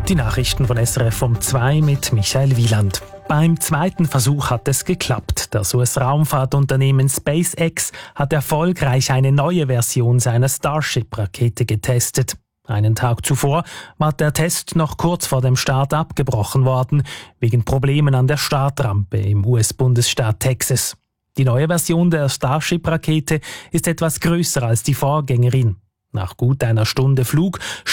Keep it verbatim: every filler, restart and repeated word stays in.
Die Nachrichten von S R F um zwei mit Michael Wieland. Beim zweiten Versuch hat es geklappt. Das U S-Raumfahrtunternehmen SpaceX hat erfolgreich eine neue Version seiner Starship-Rakete getestet. Einen Tag zuvor war der Test noch kurz vor dem Start abgebrochen worden, wegen Problemen an der Startrampe im U S-Bundesstaat Texas. Die neue Version der Starship-Rakete ist etwas größer als die Vorgängerin. Nach gut einer Stunde Flug